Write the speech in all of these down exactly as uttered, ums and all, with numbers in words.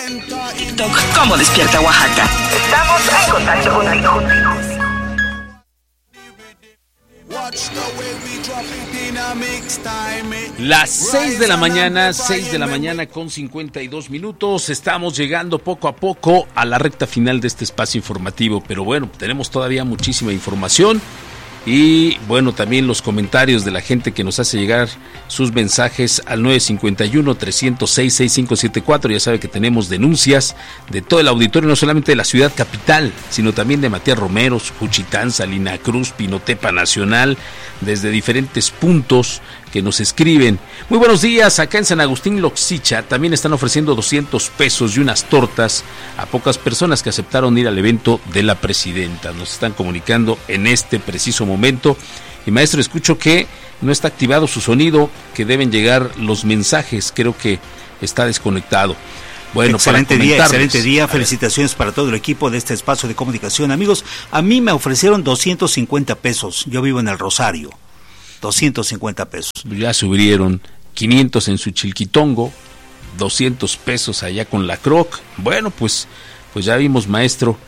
TikTok como Despierta Oaxaca. Estamos en contacto contigo. Las seis de la mañana, seis de la mañana con cincuenta y dos minutos. Estamos llegando poco a poco a la recta final de este espacio informativo, pero bueno, tenemos todavía muchísima información. Y bueno, también los comentarios de la gente que nos hace llegar sus mensajes al nueve cinco uno, tres cero seis, seis cinco siete cuatro. Ya sabe que tenemos denuncias de todo el auditorio, no solamente de la ciudad capital, sino también de Matías Romero, Juchitán, Salina Cruz, Pinotepa Nacional, desde diferentes puntos que nos escriben. Muy buenos días, acá en San Agustín Loxicha también están ofreciendo doscientos pesos y unas tortas a pocas personas que aceptaron ir al evento de la presidenta. Nos están comunicando en este preciso momento. Y maestro, escucho que no está activado su sonido, que deben llegar los mensajes, creo que está desconectado. Bueno, excelente día, excelente día, felicitaciones para todo el equipo de este espacio de comunicación. Amigos, a mí me ofrecieron doscientos cincuenta pesos, yo vivo en el Rosario. doscientos cincuenta pesos. Ya subieron quinientos en su Chilquitongo, doscientos pesos allá con la Croc. Bueno, pues pues ya vimos, maestro,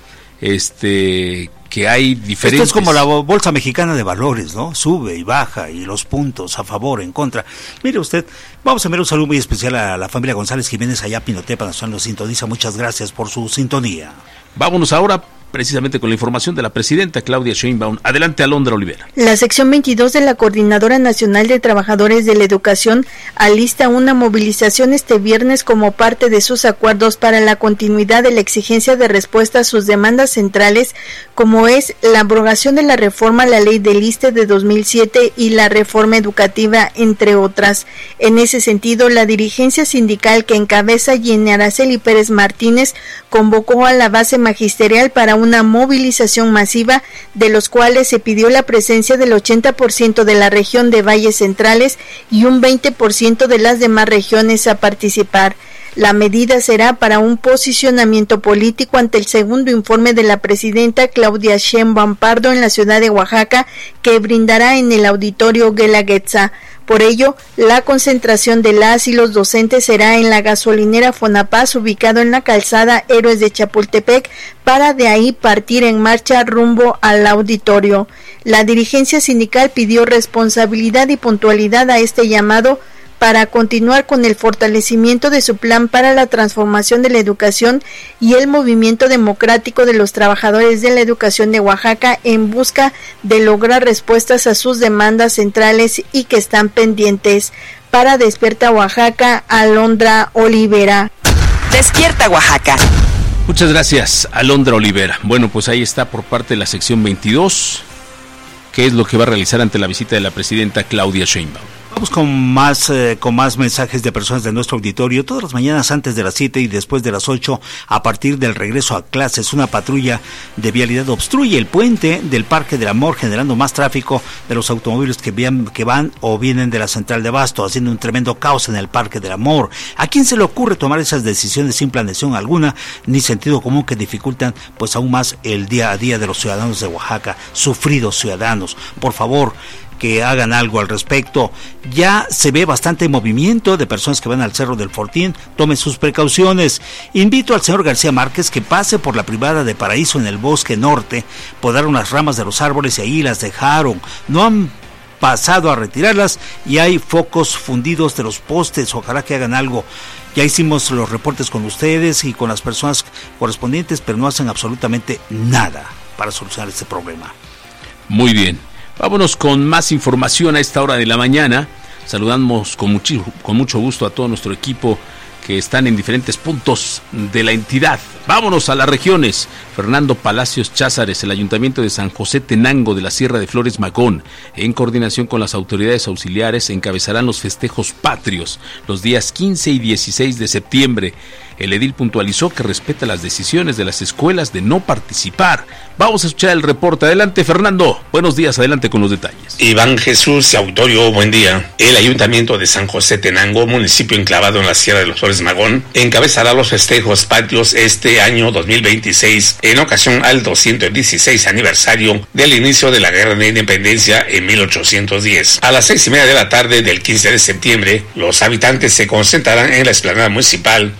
este que hay diferentes... Esto es como la Bolsa Mexicana de Valores, ¿no? Sube y baja, y los puntos a favor, en contra. Mire usted, vamos a enviar un saludo muy especial a la familia González Jiménez allá, Pinotepa Nacional nos sintoniza. Muchas gracias por su sintonía. Vámonos ahora precisamente con la información de la presidenta Claudia Sheinbaum. Adelante, Alondra Olivera. La sección veintidós de la Coordinadora Nacional de Trabajadores de la Educación alista una movilización este viernes como parte de sus acuerdos para la continuidad de la exigencia de respuesta a sus demandas centrales, como es la abrogación de la reforma a la ley del I S S S T E de dos mil siete y la reforma educativa, entre otras. En ese sentido, la dirigencia sindical que encabeza Jenny Araceli Pérez Martínez convocó a la base magisterial para una movilización masiva, de los cuales se pidió la presencia del ochenta por ciento de la región de Valles Centrales y un veinte por ciento de las demás regiones a participar. La medida será para un posicionamiento político ante el segundo informe de la presidenta Claudia Sheinbaum Pardo en la ciudad de Oaxaca, que brindará en el auditorio Guelaguetza. Por ello, la concentración de las y los docentes será en la gasolinera Fonapaz, ubicado en la calzada Héroes de Chapultepec, para de ahí partir en marcha rumbo al auditorio. La dirigencia sindical pidió responsabilidad y puntualidad a este llamado para continuar con el fortalecimiento de su plan para la transformación de la educación y el movimiento democrático de los trabajadores de la educación de Oaxaca en busca de lograr respuestas a sus demandas centrales y que están pendientes. Para Despierta Oaxaca, Alondra Olivera. Despierta Oaxaca. Muchas gracias, Alondra Olivera. Bueno, pues ahí está por parte de la sección veintidós, qué es lo que va a realizar ante la visita de la presidenta Claudia Sheinbaum. Vamos con más eh, con más mensajes de personas de nuestro auditorio. Todas las mañanas antes de las siete y después de las ocho, a partir del regreso a clases, una patrulla de vialidad obstruye el puente del Parque del Amor, generando más tráfico de los automóviles que, vian, que van o vienen de la central de Abasto, haciendo un tremendo caos en el Parque del Amor. ¿A quién se le ocurre tomar esas decisiones sin planeación alguna ni sentido común, que dificultan pues aún más el día a día de los ciudadanos de Oaxaca, sufridos ciudadanos? Por favor, que hagan algo al respecto. Ya se ve bastante movimiento de personas que van al Cerro del Fortín. Tome sus precauciones. Invito al señor García Márquez que pase por la privada de Paraíso en el Bosque Norte. Podaron las ramas de los árboles y ahí las dejaron. No han pasado a retirarlas y hay focos fundidos de los postes. Ojalá que hagan algo. Ya hicimos los reportes con ustedes y con las personas correspondientes, pero no hacen absolutamente nada para solucionar este problema. Muy bien. Vámonos con más información a esta hora de la mañana. Saludamos con mucho, con mucho gusto a todo nuestro equipo que están en diferentes puntos de la entidad. Vámonos a las regiones. Fernando Palacios Cházares, el Ayuntamiento de San José Tenango de la Sierra de Flores Magón, en coordinación con las autoridades auxiliares, encabezarán los festejos patrios los días quince y dieciséis de septiembre. El edil puntualizó que respeta las decisiones de las escuelas de no participar. Vamos a escuchar el reporte. Adelante, Fernando. Buenos días, adelante con los detalles. Iván Jesús Autorio, buen día. El Ayuntamiento de San José Tenango, municipio enclavado en la Sierra de los Flores Magón, encabezará los festejos patrios este año dos mil veintiséis en ocasión al doscientos dieciséis aniversario del inicio de la Guerra de Independencia en mil ochocientos diez. A las seis y media de la tarde del quince de septiembre, los habitantes se concentrarán en la explanada municipal para acompañar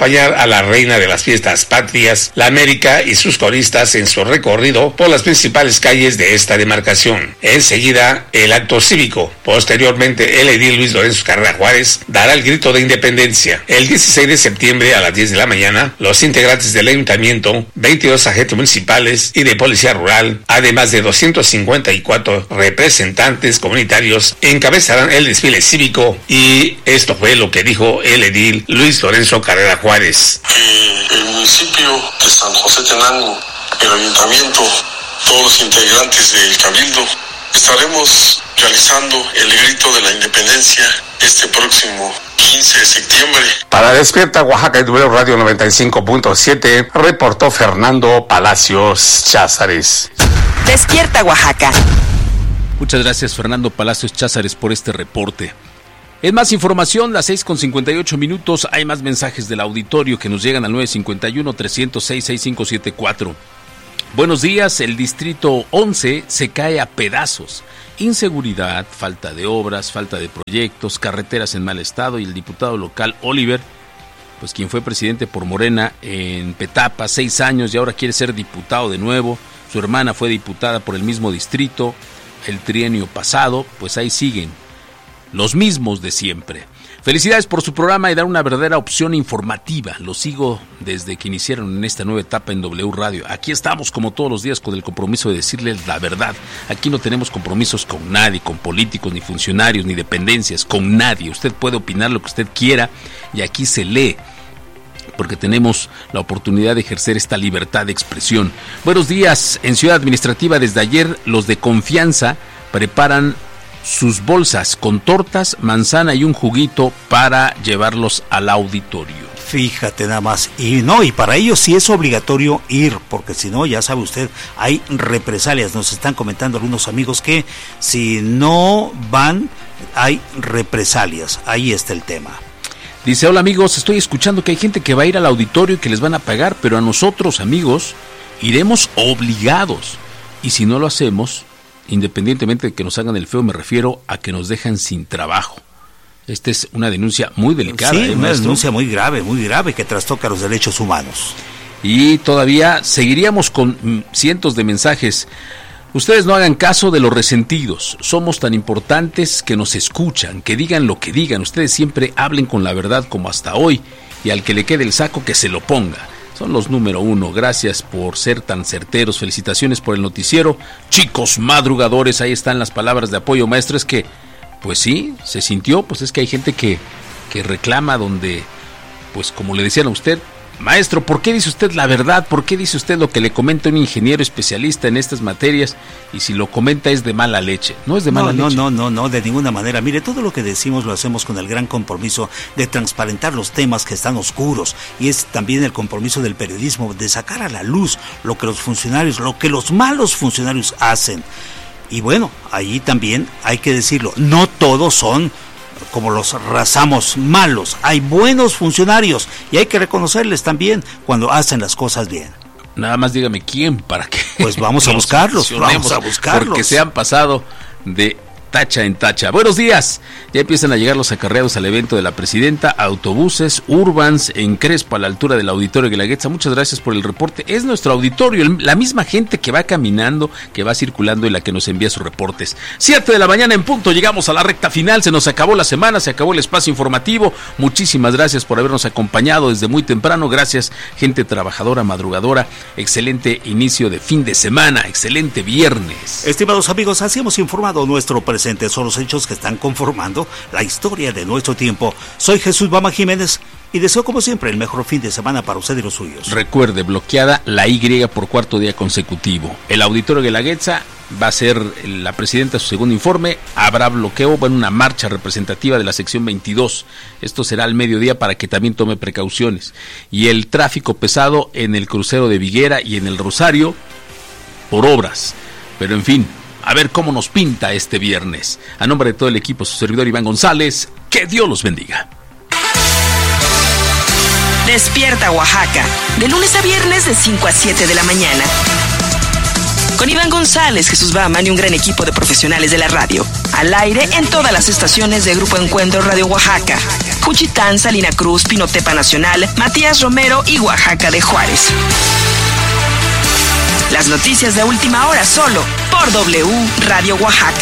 acompañar a la reina de las fiestas patrias, la América, y sus coristas en su recorrido por las principales calles de esta demarcación. Enseguida, el acto cívico. Posteriormente, el edil Luis Lorenzo Carrera Juárez dará el grito de independencia. El dieciséis de septiembre a las diez de la mañana, los integrantes del ayuntamiento, veintidós agentes municipales y de policía rural, además de doscientos cincuenta y cuatro representantes comunitarios, encabezarán el desfile cívico, y esto fue lo que dijo el edil Luis Lorenzo Carrera Juárez. Que el municipio de San José Tenango, el ayuntamiento, todos los integrantes del cabildo, estaremos realizando el grito de la independencia este próximo quince de septiembre. Para Despierta Oaxaca y W Radio noventa y cinco punto siete, reportó Fernando Palacios Cházares. Despierta Oaxaca. Muchas gracias, Fernando Palacios Cházares, por este reporte. En más información, las seis con cincuenta y ocho minutos, hay más mensajes del auditorio que nos llegan al nueve cinco uno, tres cero seis, seis cinco siete cuatro. Buenos días, el distrito once se cae a pedazos. Inseguridad, falta de obras, falta de proyectos, carreteras en mal estado, y el diputado local Oliver, pues quien fue presidente por Morena en Petapa seis años y ahora quiere ser diputado de nuevo. Su hermana fue diputada por el mismo distrito el trienio pasado, pues ahí siguen los mismos de siempre. Felicidades por su programa y dar una verdadera opción informativa. Lo sigo desde que iniciaron en esta nueva etapa en W Radio. Aquí estamos como todos los días con el compromiso de decirles la verdad. Aquí no tenemos compromisos con nadie, con políticos, ni funcionarios, ni dependencias, con nadie. Usted puede opinar lo que usted quiera y aquí se lee, porque tenemos la oportunidad de ejercer esta libertad de expresión. Buenos días. En Ciudad Administrativa desde ayer los de Confianza preparan sus bolsas con tortas, manzana y un juguito para llevarlos al auditorio. Fíjate nada más, y no, y para ellos sí es obligatorio ir, porque si no, ya sabe usted, hay represalias. Nos están comentando algunos amigos que si no van, hay represalias. Ahí está el tema. Dice, hola amigos, estoy escuchando que hay gente que va a ir al auditorio y que les van a pagar, pero a nosotros, amigos, iremos obligados. Y si no lo hacemos, independientemente de que nos hagan el feo, me refiero a que nos dejan sin trabajo. Esta es una denuncia muy delicada. Sí, ¿eh, una maestro? denuncia muy grave, muy grave, que trastoca los derechos humanos. Y todavía seguiríamos con mm, cientos de mensajes. Ustedes no hagan caso de los resentidos. Somos tan importantes que nos escuchan, que digan lo que digan. Ustedes siempre hablen con la verdad como hasta hoy, y al que le quede el saco que se lo ponga. Son los número uno. Gracias por ser tan certeros. Felicitaciones por el noticiero. Chicos madrugadores, ahí están las palabras de apoyo, maestro. Es que, pues sí, se sintió, pues es que hay gente que, que reclama donde, pues como le decían a usted, maestro, ¿por qué dice usted la verdad? ¿Por qué dice usted lo que le comenta un ingeniero especialista en estas materias? Y si lo comenta es de mala leche. No es de mala no, leche. No, no, no, no, de ninguna manera. Mire, todo lo que decimos lo hacemos con el gran compromiso de transparentar los temas que están oscuros. Y es también el compromiso del periodismo de sacar a la luz lo que los funcionarios, lo que los malos funcionarios hacen. Y bueno, ahí también hay que decirlo, no todos son como los razamos malos, hay buenos funcionarios y hay que reconocerles también cuando hacen las cosas bien. Nada más dígame quién, para que pues vamos a buscarlos, vamos a buscarlos, porque se han pasado de tacha en tacha. Buenos días, ya empiezan a llegar los acarreados al evento de la presidenta, autobuses, Urbans, en Crespo, a la altura del auditorio de Guelaguetza. Muchas gracias por el reporte. Es nuestro auditorio, la misma gente que va caminando, que va circulando y la que nos envía sus reportes. Siete de la mañana en punto, llegamos a la recta final, se nos acabó la semana, se acabó el espacio informativo. Muchísimas gracias por habernos acompañado desde muy temprano. Gracias, gente trabajadora, madrugadora. Excelente inicio de fin de semana, excelente viernes. Estimados amigos, así hemos informado nuestro presidente. Son los hechos que están conformando la historia de nuestro tiempo. Soy Jesús Bama Jiménez y deseo como siempre el mejor fin de semana para usted y los suyos. Recuerde, bloqueada la Y por cuarto día consecutivo. El auditorio de Guelaguetza va a ser la presidenta su segundo informe. Habrá bloqueo, va en una marcha representativa de la sección veintidós. Esto será al mediodía para que también tome precauciones. Y el tráfico pesado en el crucero de Viguera y en el Rosario por obras. Pero en fin, a ver cómo nos pinta este viernes. A nombre de todo el equipo, su servidor Iván González, que Dios los bendiga. Despierta Oaxaca, de lunes a viernes de cinco a siete de la mañana. Con Iván González, Jesús Baman y un gran equipo de profesionales de la radio. Al aire en todas las estaciones de Grupo Encuentro Radio Oaxaca. Juchitán, Salina Cruz, Pinotepa Nacional, Matías Romero y Oaxaca de Juárez. Las noticias de última hora solo por W Radio Oaxaca.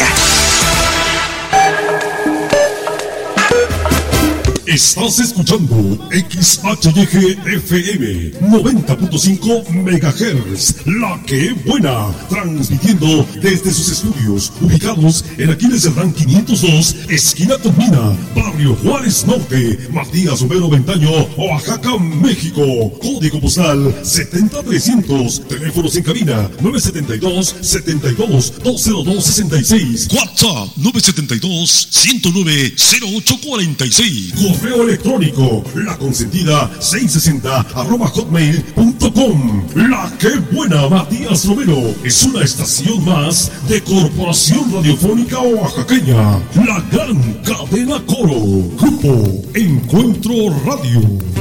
Estás escuchando X H Y G F M noventa punto cinco megahertz, La Que Buena, transmitiendo desde sus estudios ubicados en Aquiles Cerdán quinientos dos, esquina Tomina, Barrio Juárez Norte, Matías Romero Ventaño, Oaxaca, México. Código postal setenta trescientos, teléfonos en cabina nueve setenta y dos, setenta y dos, doscientos dos sesenta y seis, WhatsApp nueve setenta y dos, ciento nueve, cero ocho cuarenta y seis. Correo electrónico, la consentida seiscientos sesenta arroba hotmail punto com. La Que Buena, Matías Romero, es una estación más de Corporación Radiofónica Oaxaqueña, la gran cadena Coro. Grupo Encuentro Radio.